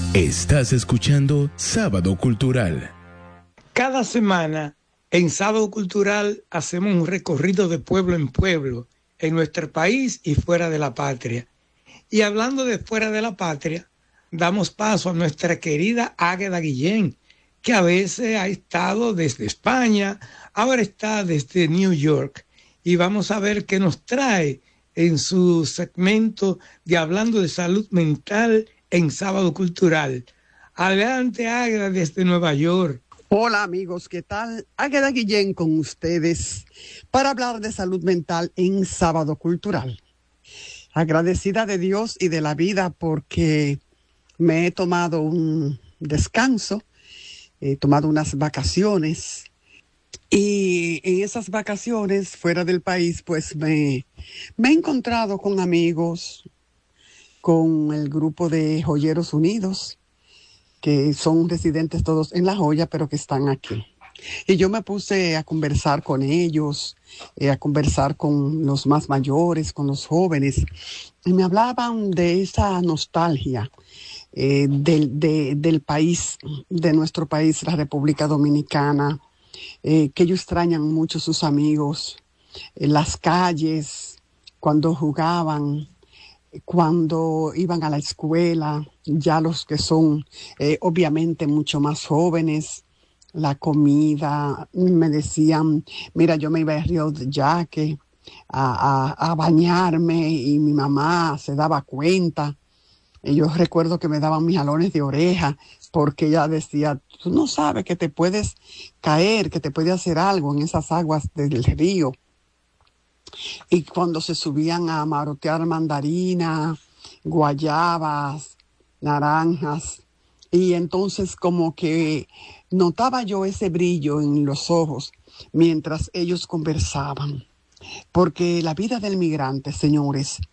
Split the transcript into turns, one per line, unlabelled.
Estás escuchando Sábado Cultural.
Cada semana en Sábado Cultural hacemos un recorrido de pueblo en pueblo en nuestro país y fuera de la patria. Y hablando de fuera de la patria, damos paso a nuestra querida Águeda Guillén, que a veces ha estado desde España, ahora está desde New York. Y vamos a ver qué nos trae en su segmento de Hablando de Salud Mental en Sábado Cultural. Adelante, Águeda, desde Nueva York.
Hola amigos, ¿qué tal? Águeda Guillén con ustedes para hablar de salud mental en Sábado Cultural. Agradecida de Dios y de la vida porque me he tomado un descanso, he tomado unas vacaciones y en esas vacaciones fuera del país pues me he encontrado con amigos, con el grupo de Joyeros Unidos, que son residentes todos en La Joya, pero que están aquí. Y yo me puse a conversar con ellos, a conversar con los más mayores, con los jóvenes, y me hablaban de esa nostalgia del país, de nuestro país, la República Dominicana, que ellos extrañan mucho sus amigos, las calles, cuando jugaban, cuando iban a la escuela, ya los que son obviamente mucho más jóvenes, la comida, me decían, mira, yo me iba a Río de Yaque a bañarme y mi mamá se daba cuenta. Y yo recuerdo que me daban mis jalones de oreja porque ella decía, tú no sabes que te puedes caer, que te puede hacer algo en esas aguas del río. Y cuando se subían a marotear mandarina, guayabas, naranjas, y entonces como que notaba yo ese brillo en los ojos mientras ellos conversaban. Porque la vida del migrante, señores,